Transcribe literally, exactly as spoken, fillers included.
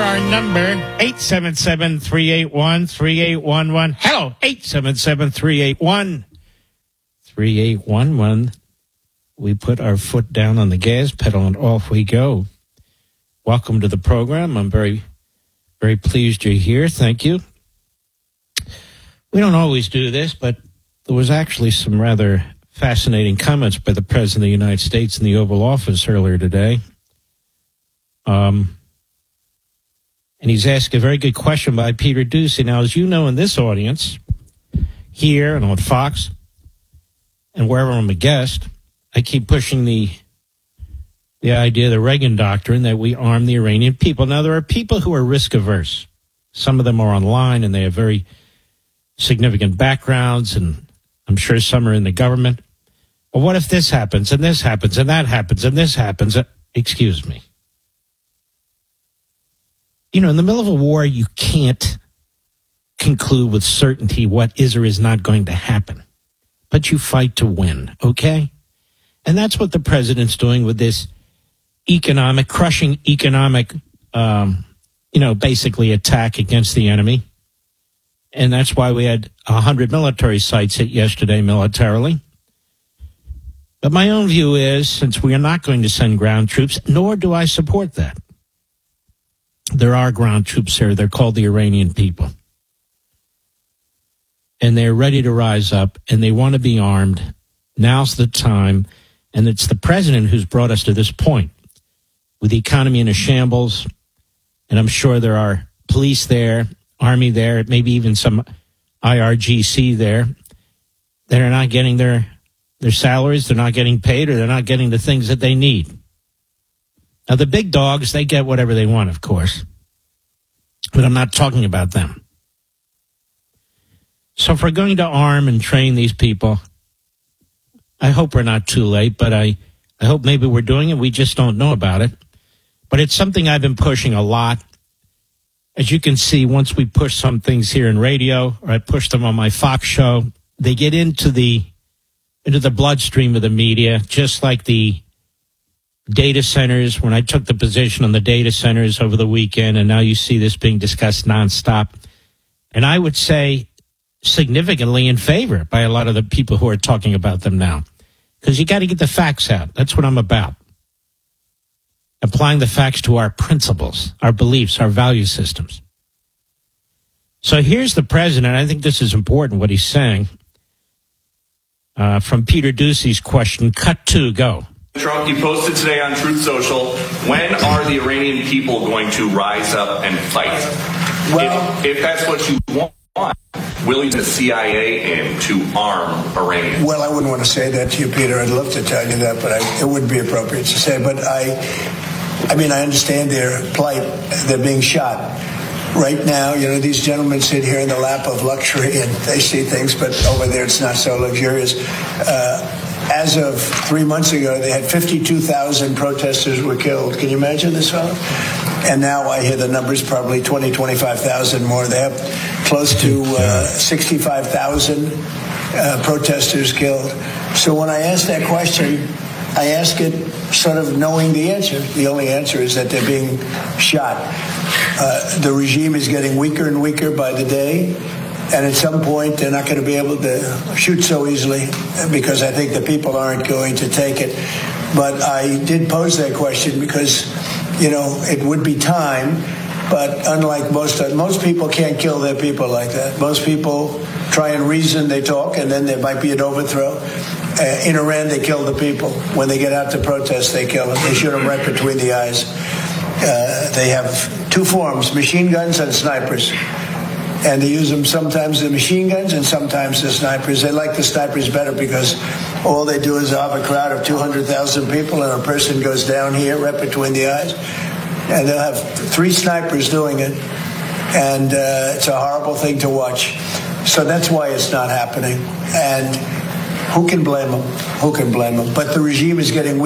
our number, eight seven seven, three eight one, three eight one one. Hello, eight seven seven, three eight one, three eight one one. We put our foot down on the gas pedal and off we go. Welcome to the program. I'm very, very pleased you're here. Thank you. We don't always do this, but there was actually some rather fascinating comments by the President of the United States in the Oval Office earlier today. Um, and he's asked a very good question by Peter Doocy. Now, as you know, in this audience, here and on Fox, and wherever I'm a guest, I keep pushing the the idea, the Reagan doctrine, that we arm the Iranian people. Now, there are people who are risk averse. Some of them are online, and they have very significant backgrounds, and I'm sure some are in the government. Well, what if this happens, and this happens, and that happens, and this happens? Uh, excuse me. You know, in the middle of a war, you can't conclude with certainty what is or is not going to happen. But you fight to win, okay? And that's what the president's doing with this economic, crushing economic, um, you know, basically attack against the enemy. And that's why we had one hundred military sites hit yesterday militarily. But my own view is, since we are not going to send ground troops, nor do I support that. There are ground troops here. They're called the Iranian people. And they're ready to rise up, and they want to be armed. Now's the time. And it's the president who's brought us to this point, with the economy in a shambles. And I'm sure there are police there, army there, maybe even some I R G C there that are not getting their, their salaries, they're not getting paid, or they're not getting the things that they need. Now, the big dogs, they get whatever they want, of course. But I'm not talking about them. So if we're going to arm and train these people, I hope we're not too late, but I, I hope maybe we're doing it. We just don't know about it. But it's something I've been pushing a lot. As you can see, once we push some things here in radio, or I push them on my Fox show, they get into the into the bloodstream of the media, just like the data centers. When I took the position on the data centers over the weekend, and now you see this being discussed nonstop. And I would say significantly in favor by a lot of the people who are talking about them now. Because you got to get the facts out. That's what I'm about. Applying the facts to our principles, our beliefs, our value systems. So here's the president. I think this is important, what he's saying. Uh, from Peter Doocy's question, cut two, go. Trump, you posted today on Truth Social, when are the Iranian people going to rise up and fight? Well, if, if that's what you want, will the C I A in to arm Iranians? Well, I wouldn't want to say that to you, Peter. I'd love to tell you that, but I, it wouldn't be appropriate to say. But I, I mean, I understand their plight. They're being shot. Right now, you know, these gentlemen sit here in the lap of luxury and they see things, but over there it's not so luxurious. Uh, As of three months ago, they had fifty-two thousand protesters were killed. Can you imagine this, fellow? And now I hear the numbers probably twenty, twenty-five thousand more. They have close to uh, sixty-five thousand uh, protesters killed. So when I ask that question, I ask it sort of knowing the answer. The only answer is that they're being shot. Uh, the regime is getting weaker and weaker by the day. And at some point, they're not going to be able to shoot so easily because I think the people aren't going to take it. But I did pose that question because, you know, it would be time. But unlike most most people can't kill their people like that. Most people try and reason, they talk, and then there might be an overthrow. Uh, in Iran, they kill the people. When they get out to protest, they kill them. They shoot them right between the eyes. Uh, they have two forms, machine guns and snipers. And they use them sometimes the machine guns and sometimes the snipers. They like the snipers better because all they do is have a crowd of two hundred thousand people and a person goes down here right between the eyes. And they'll have three snipers doing it. And uh, it's a horrible thing to watch. So that's why it's not happening. And who can blame them? Who can blame them? But the regime is getting weak.